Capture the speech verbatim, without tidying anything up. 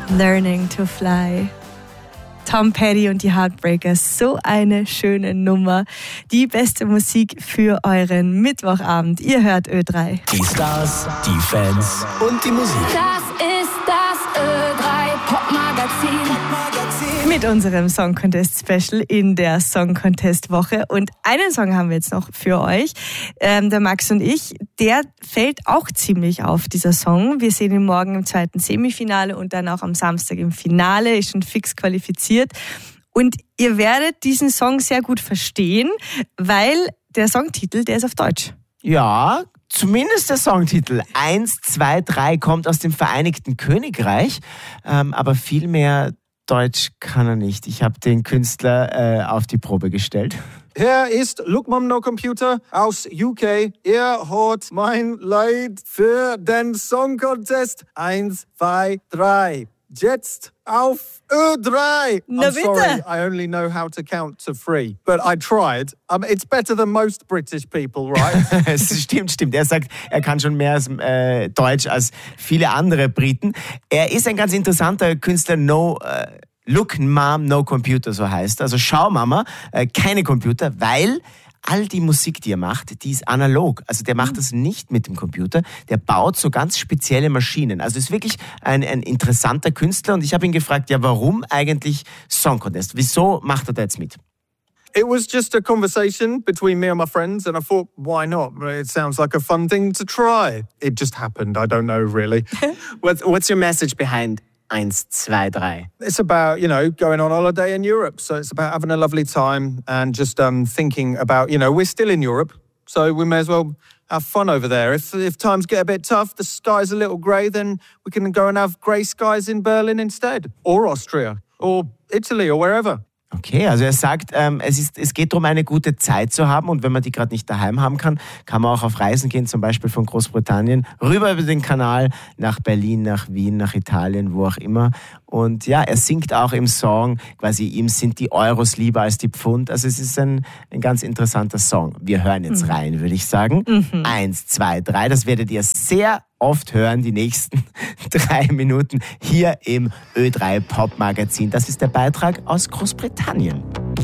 Learning to Fly. Tom Petty und die Heartbreakers, so eine schöne Nummer. Die beste Musik für euren Mittwochabend. Ihr hört Ö drei. Die Stars, die Fans und die Musik. Das ist das Ö drei Popmagazin. Mit unserem Song Contest Special in der Song Contest Woche. Und einen Song haben wir jetzt noch für euch. Ähm, der Max und ich, der fällt auch ziemlich auf, dieser Song. Wir sehen ihn morgen im zweiten Semifinale und dann auch am Samstag im Finale. Ist schon fix qualifiziert. Und ihr werdet diesen Song sehr gut verstehen, weil der Songtitel, der ist auf Deutsch. Ja, zumindest der Songtitel eins, zwei, drei kommt aus dem Vereinigten Königreich, ähm, aber viel mehr Deutsch kann er nicht. Ich habe den Künstler äh, auf die Probe gestellt. Hier ist Look Mom No Computer aus U K. Ihr hört mein Lied für den Song Contest eins, zwei, drei. Jetzt auf Ö drei. Na I'm bitte. sorry, I only know how to count to three, but I tried. Um, it's better than most British people, right? Es stimmt, stimmt. Er sagt, er kann schon mehr als, äh, Deutsch als viele andere Briten. Er ist ein ganz interessanter Künstler, No äh, Look Mom No Computer, so heißt. Also schau Mama, äh, keine Computer, weil all die Musik, die er macht, die ist analog. Also der macht das nicht mit dem Computer. Der baut so ganz spezielle Maschinen. Also ist wirklich ein, ein interessanter Künstler. Und ich habe ihn gefragt, ja, warum eigentlich Song Contest? Wieso macht er da jetzt mit? It was just a conversation between me and my friends, and I thought, why not? It sounds like a fun thing to try. It just happened. I don't know, really. What's, what's your message behind eins, zwei, drei? It's about, you know, going on holiday in Europe. So it's about having a lovely time and just um, thinking about, you know, we're still in Europe, so we may as well have fun over there. If if times get a bit tough, the sky's a little grey, then we can go and have grey skies in Berlin instead. Or Austria. Or Italy or wherever. Okay, also er sagt, ähm, es, ist, es geht darum, eine gute Zeit zu haben und wenn man die gerade nicht daheim haben kann, kann man auch auf Reisen gehen, zum Beispiel von Großbritannien rüber über den Kanal nach Berlin, nach Wien, nach Italien, wo auch immer. Und ja, er singt auch im Song, quasi ihm sind die Euros lieber als die Pfund. Also es ist ein, ein ganz interessanter Song. Wir hören jetzt mhm. rein, würde ich sagen. Mhm. Eins, zwei, drei, das werdet ihr sehr oft hören, die nächsten drei Minuten hier im Ö drei Pop Magazin. Das ist der Beitrag aus Großbritannien.